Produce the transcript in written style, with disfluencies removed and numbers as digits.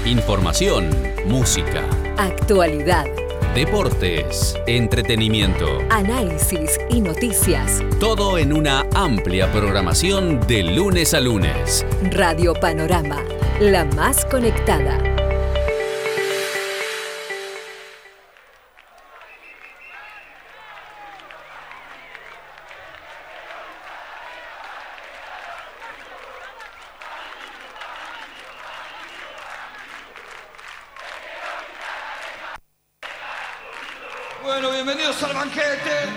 Información, música, actualidad, deportes, entretenimiento, análisis y noticias. todo en una amplia programación de lunes a lunes. Radio Panorama, la más conectada. Bueno, bienvenidos al banquete.